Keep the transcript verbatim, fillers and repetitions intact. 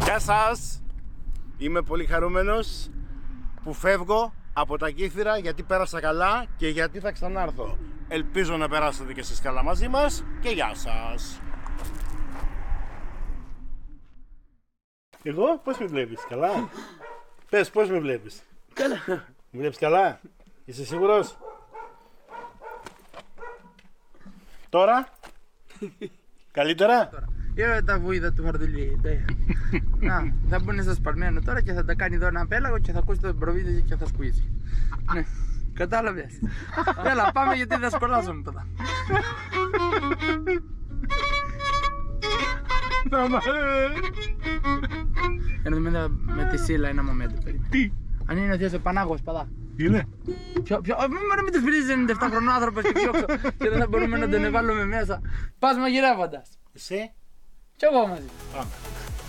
Γεια σας! Είμαι πολύ χαρούμενος που φεύγω από τα Κύθυρα γιατί πέρασα καλά και γιατί θα ξανάρθω. Ελπίζω να περάσετε και εσείς καλά μαζί μας και γεια σας! Εγώ πώς με βλέπεις, καλά? Πες πώς με βλέπεις? Καλά. Με βλέπεις καλά? Είσαι σίγουρος? Τώρα? Καλύτερα? Ε, τα βουίδα του Χαρδουλή. Να, θα μπουν στο σπαρμένο τώρα και θα τα κάνει εδώ ένα πέλαγο και θα ακούσει το προβίδι και θα σκουίζει. Ναι, κατάλαβες. Έλα, πάμε γιατί θα σκολάσουμε τώρα. Ένα με, με τη Σίλα ένα μομέντο περίμενε. Τι? Αν είναι ο θείος ο Πανάγος, παδά. Είναι? Ποιο, ποιο, μην με τις βρίζει ενενήντα επτά χρονών άνθρωπος και πιόξω και δεν θα μπορούμε να τον βάλουμε μέσα. Πας μαγειρεύοντας. Εσύ? Κι εγώ μαζί. Πάμε.